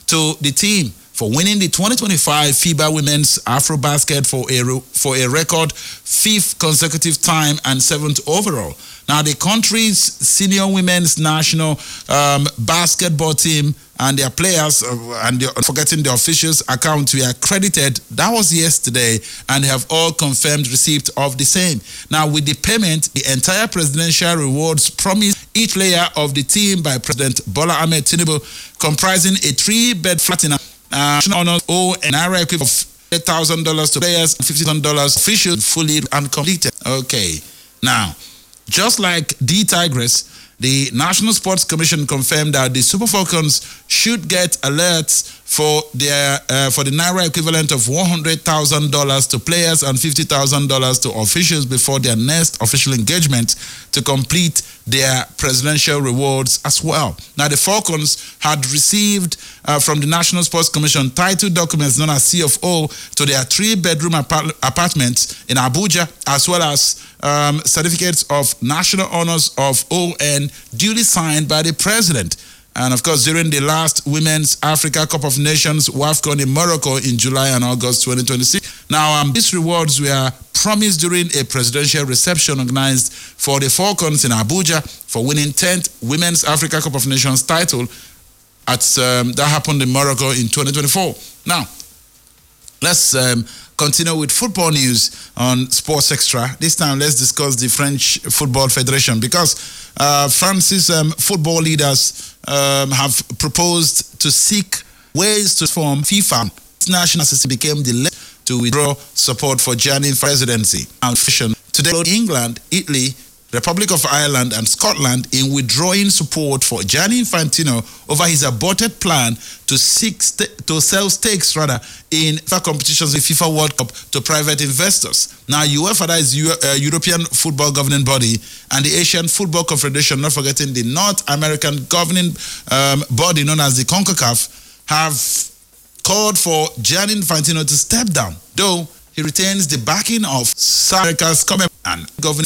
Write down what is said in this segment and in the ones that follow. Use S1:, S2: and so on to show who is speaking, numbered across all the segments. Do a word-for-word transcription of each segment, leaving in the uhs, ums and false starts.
S1: to the team for winning the twenty twenty-five FIBA Women's Afrobasket for a, for a record fifth consecutive time and seventh overall. Now, the country's senior women's national um, basketball team and their players, uh, and the, forgetting the officials' account, were credited. That was yesterday, and they have all confirmed receipt of the same. Now, with the payment, the entire presidential rewards promised each player of the team by President Bola Ahmed Tinubu, comprising a three-bed flat in uh, honors O and Naira equivalent of eight thousand dollars to players and fifty thousand dollars officials, fully and completed. Okay, now, just like the Tigress, the National Sports Commission confirmed that the Super Falcons should get alerts for their uh, for the Naira equivalent of one hundred thousand dollars to players and fifty thousand dollars to officials before their next official engagement to complete their presidential rewards as well. Now, the Falcons had received uh, from the National Sports Commission title documents known as C F O to their three-bedroom apart- apartments in Abuja, as well as um, certificates of national honors of O N duly signed by the president. And of course, during the last Women's Africa Cup of Nations WAFCON in Morocco in July and August twenty twenty-six. Now, um, these rewards were promised during a presidential reception organized for the Falcons in Abuja for winning tenth Women's Africa Cup of Nations title at um, that happened in Morocco in twenty twenty-four. Now, let's um, continue with football news on Sports Extra. This time, let's discuss the French Football Federation, because uh, France's um, football leaders um, have proposed to seek ways to form FIFA. National Assembly became the last to withdraw support for Gianni presidency. Today, England, Italy, Republic of Ireland and Scotland in withdrawing support for Gianni Infantino over his aborted plan to seek st- to sell stakes rather in FIFA competitions with FIFA World Cup to private investors. Now, UEFA, that is U- uh, European football governing body, and the Asian Football Confederation, not forgetting the North American governing um, body known as the CONCACAF, have called for Gianni Infantino to step down, though he retains the backing of South America's Commonwealth and governing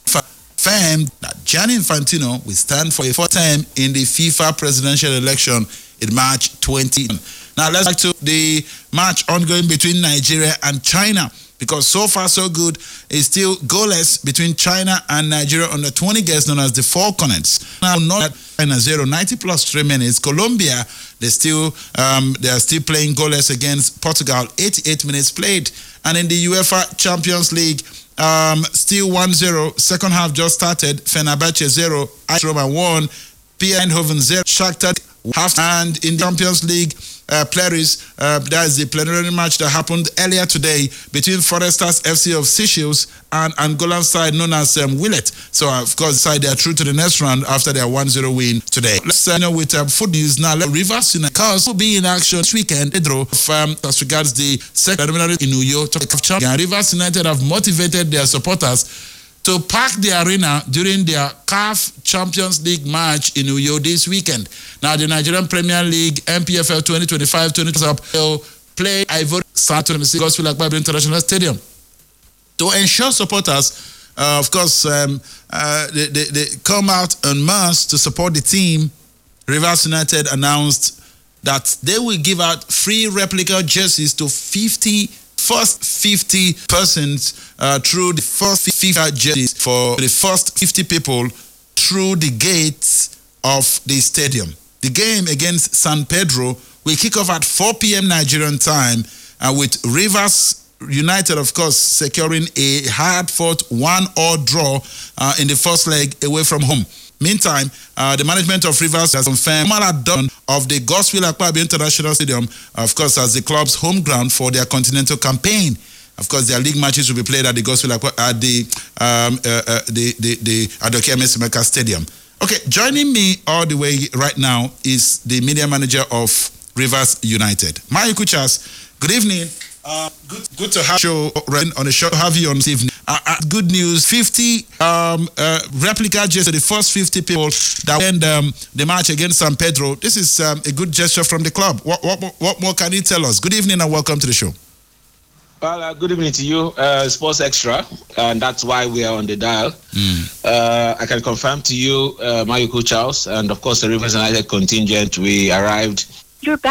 S1: firm that Gianni Infantino will stand for a fourth term in the FIFA presidential election in March twenty. Now, let's back to the match ongoing between Nigeria and China, because so far so good. It's still goalless between China and Nigeria under twenty guests known as the Four Cornets. Now, not China zero, ninety plus three minutes. Colombia, they still um, they are still playing goalless against Portugal, eighty-eight minutes played. And in the UEFA Champions League, Um, still one zero. Second half just started. Fenerbahce zero. Roma one. P S V Eindhoven zero. Shakhtar half. And in the Champions League, uh, Paris, uh, that is the preliminary match that happened earlier today between Foresters F C of Seychelles and Angolan side known as um, Willet. So, uh, of course, side they are through to the next round after their one zero win today. Let's uh, know with um, foot news now. Let Rivers United cars will be in action this weekend. Pedro, um, as regards the second preliminary in New York, and Rivers United have motivated their supporters to pack the arena during their C A F Champions League match in New York this weekend. Now, the Nigerian Premier League N P F L twenty twenty-five twenty twenty-six will play Ivory Saturday at Gospel Akpabio International Stadium. To ensure supporters, uh, of course, um, uh, they, they, they come out en masse to support the team. Rivers United announced that they will give out free replica jerseys to fifty first fifty persons uh, through the first FIFA jerseys for the first fifty people through the gates of the stadium. The game against San Pedro will kick off at four p.m. Nigerian time, uh, with Rivers United, of course, securing a hard-fought one-all draw uh, in the first leg away from home. Meantime, uh, the management of Rivers has confirmed Maladon of the Godswill Akpabio International Stadium, of course, as the club's home ground for their continental campaign. Of course, their league matches will be played at the Godswill at the um, uh, uh, the the, the Adoke Emesimeka Stadium. Okay, joining me all the way right now is the media manager of Rivers United, Mayu Kuchas. Good evening. Uh, good, good to have you on the show. Have you on this evening? Uh, uh, good news: fifty um, uh, replica jerseys. The first fifty people that end um, the match against San Pedro. This is um, a good gesture from the club. What, what, what more can you tell us? Good evening and welcome to the show.
S2: Well, uh, good evening to you, uh, Sports Extra, and that's why we are on the dial. Mm. Uh, I can confirm to you, uh, Mayuku Charles, and of course the Rivers United contingent. We arrived. You're back.